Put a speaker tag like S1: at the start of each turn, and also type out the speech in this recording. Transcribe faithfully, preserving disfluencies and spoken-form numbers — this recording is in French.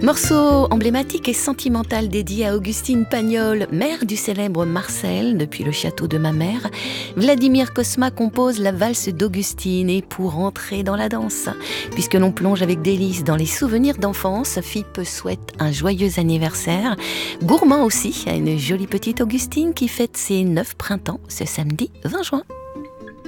S1: Morceau emblématique et sentimental dédié à Augustine Pagnol, mère du célèbre Marcel depuis le château de ma mère. Vladimir Cosma compose la valse d'Augustine et pour entrer dans la danse, puisque l'on plonge avec délice dans les souvenirs d'enfance, Philippe souhaite un joyeux anniversaire. Gourmand aussi à une jolie petite Augustine qui fête ses neuf printemps ce samedi vingt juin.